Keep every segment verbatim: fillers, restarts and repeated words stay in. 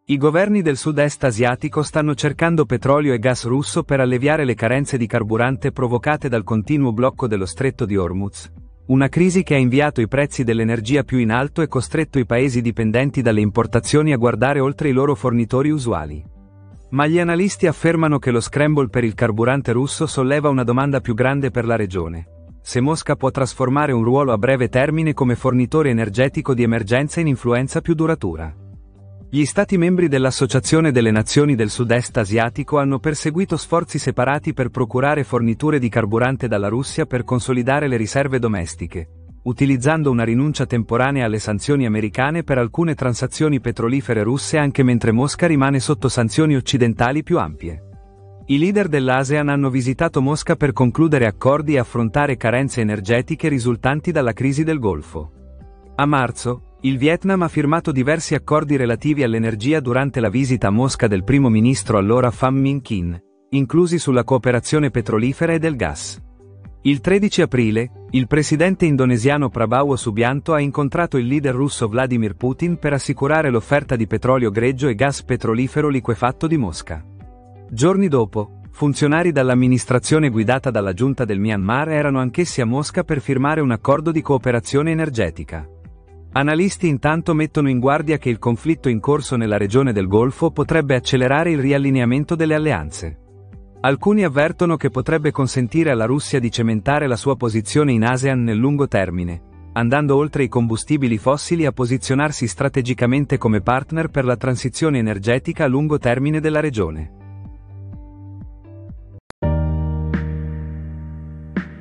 I governi del sud-est asiatico stanno cercando petrolio e gas russo per alleviare le carenze di carburante provocate dal continuo blocco dello stretto di Hormuz, una crisi che ha inviato i prezzi dell'energia più in alto e costretto i paesi dipendenti dalle importazioni a guardare oltre i loro fornitori usuali. Ma gli analisti affermano che lo scramble per il carburante russo solleva una domanda più grande per la regione: se Mosca può trasformare un ruolo a breve termine come fornitore energetico di emergenza in influenza più duratura. Gli Stati membri dell'Associazione delle Nazioni del Sud-Est Asiatico hanno perseguito sforzi separati per procurare forniture di carburante dalla Russia per consolidare le riserve domestiche, utilizzando una rinuncia temporanea alle sanzioni americane per alcune transazioni petrolifere russe anche mentre Mosca rimane sotto sanzioni occidentali più ampie. I leader dell'ASEAN hanno visitato Mosca per concludere accordi e affrontare carenze energetiche risultanti dalla crisi del Golfo. A marzo, il Vietnam ha firmato diversi accordi relativi all'energia durante la visita a Mosca del primo ministro allora Pham Minh Chinh, inclusi sulla cooperazione petrolifera e del gas. Il tredici aprile, il presidente indonesiano Prabowo Subianto ha incontrato il leader russo Vladimir Putin per assicurare l'offerta di petrolio greggio e gas petrolifero liquefatto di Mosca. Giorni dopo, funzionari dall'amministrazione guidata dalla giunta del Myanmar erano anch'essi a Mosca per firmare un accordo di cooperazione energetica. Analisti intanto mettono in guardia che il conflitto in corso nella regione del Golfo potrebbe accelerare il riallineamento delle alleanze. Alcuni avvertono che potrebbe consentire alla Russia di cementare la sua posizione in ASEAN nel lungo termine, andando oltre i combustibili fossili a posizionarsi strategicamente come partner per la transizione energetica a lungo termine della regione.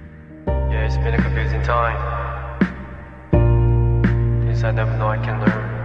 Yeah, it's been a confusing time. I never know I can learn.